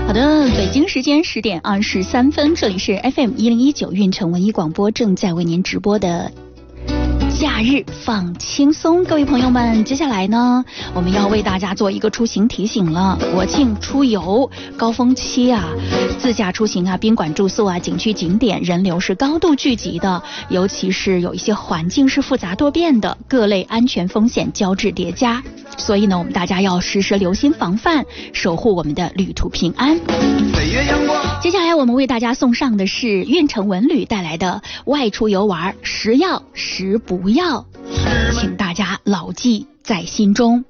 好的，北京时间10点23分，这里是 FM1019运城文艺广播，正在为您直播的假日放轻松。各位朋友们，接下来呢，我们要为大家做一个出行提醒了。国庆出游高峰期啊，自驾出行啊，宾馆住宿啊，景区景点人流是高度聚集的，尤其是有一些环境是复杂多变的，各类安全风险交织叠加。所以呢，我们大家要时时留心防范，守护我们的旅途平安。接下来我们为大家送上的是运城文旅带来的外出游玩10要10不要，请大家牢记在心中。